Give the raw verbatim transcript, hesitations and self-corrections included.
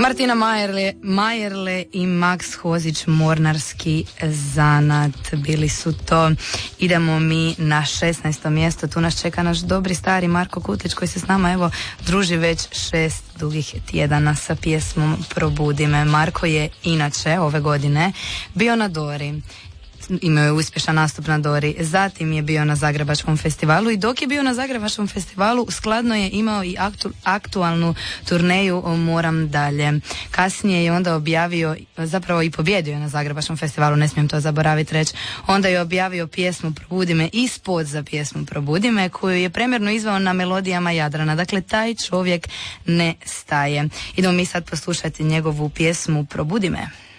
Martina Majerle, Majerle i Maks Hozić, Mornarski zanat, bili su to. Idemo mi na šesnaesto mjesto, tu nas čeka naš dobri stari Marko Kutlić koji se s nama evo druži već šest dugih tjedana sa pjesmom Probudi me. Marko je inače ove godine bio na Dori. Imao je uspješan nastup na Dori, zatim je bio na Zagrebačkom festivalu i dok je bio na Zagrebačkom festivalu skladno je imao i aktu, aktualnu turneju Moram dalje. Kasnije je onda objavio, zapravo i pobjedio na Zagrebačkom festivalu, ne smijem to zaboraviti reći, onda je objavio pjesmu Probudi me i spot za pjesmu Probudi me koju je premjerno izveo na melodijama Jadrana. Dakle, taj čovjek ne staje. Idemo mi sad poslušati njegovu pjesmu Probudi me.